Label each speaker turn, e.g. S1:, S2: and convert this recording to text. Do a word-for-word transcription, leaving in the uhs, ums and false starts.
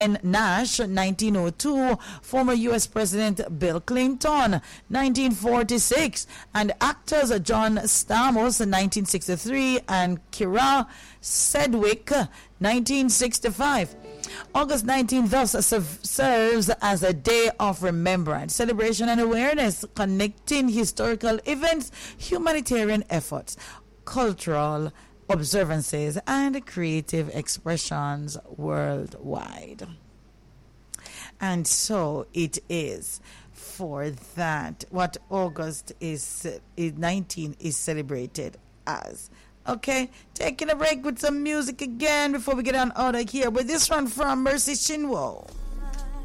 S1: Nash, nineteen oh two, former U S President Bill Clinton, nineteen forty-six, and actors John Stamos, nineteen sixty-three, and Kira Sedgwick, nineteen sixty-five. August nineteenth thus serves as a day of remembrance, celebration, and awareness, connecting historical events, humanitarian efforts, cultural observances, and creative expressions worldwide. And so it is for that what August is, is nineteen is celebrated as. Okay, taking a break with some music again before we get on out of here with this one from Mercy Chinwo.